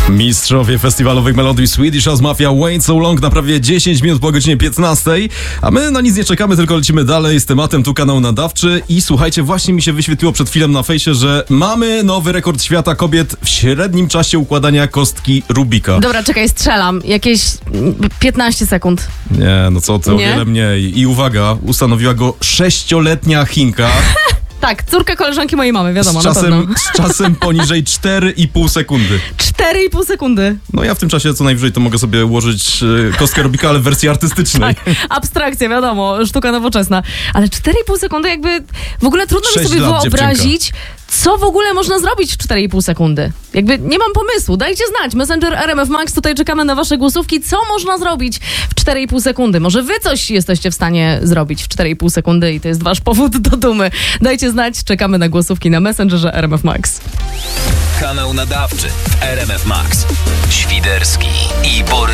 Mistrzowie festiwalowych melodii Swedish House Mafia Wait So Long na prawie 10 minut po godzinie 15. A my na nic nie czekamy, tylko lecimy dalej z tematem. Tu kanał nadawczy. I słuchajcie, właśnie mi się wyświetliło przed chwilą na fejsie, że mamy nowy rekord świata kobiet w średnim czasie układania kostki Rubika. Dobra, czekaj, strzelam. Jakieś 15 sekund. Nie, no co ty, o wiele mniej. I uwaga, ustanowiła go 6-letnia Chinka. Tak, córka koleżanki mojej mamy, wiadomo, z czasem poniżej 4,5 sekundy. 4,5 sekundy. No ja w tym czasie co najwyżej to mogę sobie ułożyć kostkę Rubika, ale w wersji artystycznej. Tak, abstrakcja, wiadomo, sztuka nowoczesna. Ale 4,5 sekundy jakby w ogóle trudno mi sobie wyobrazić, co w ogóle można zrobić w 4,5 sekundy. Jakby nie mam pomysłu, dajcie znać. Messenger RMF Max, tutaj czekamy na wasze głosówki. Co można zrobić w 4,5 sekundy? Może wy coś jesteście w stanie zrobić w 4,5 sekundy i to jest wasz powód do dumy. Dajcie znać, czekamy na głosówki na Messengerze RMF Max. Kanał nadawczy RMF Max. Świderski i Borys.